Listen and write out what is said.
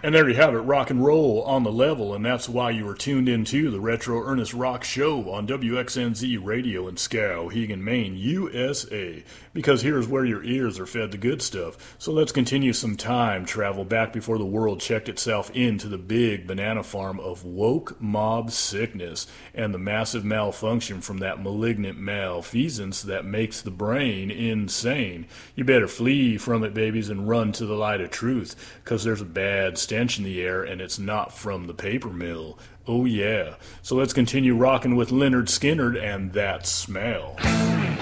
And there you have it, rock and roll on the level, and that's why you were tuned into the Retro Ernest Rock Show on WXNZ Radio in Skowhegan, Maine, USA. Because here's where your ears are fed the good stuff. So let's continue some time travel back before the world checked itself into the big banana farm of woke mob sickness and the massive malfunction from that malignant malfeasance that makes the brain insane. You better flee from it, babies, and run to the light of truth, because there's a bad stench in the air, and it's not from the paper mill. Oh yeah. So let's continue rocking with Lynyrd Skynyrd and That Smell.